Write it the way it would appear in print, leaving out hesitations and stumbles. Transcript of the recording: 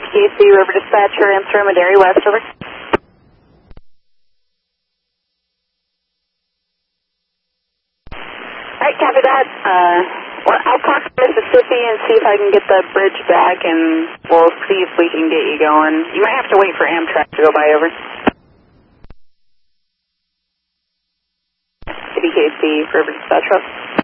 KC River Dispatcher, Amsterdam, Madary West, over. Alright, copy that. Well, I'll talk to Mississippi and see if I can get the bridge back, and we'll see if we can get you going. You might have to wait for Amtrak to go by, over. KC River Dispatcher.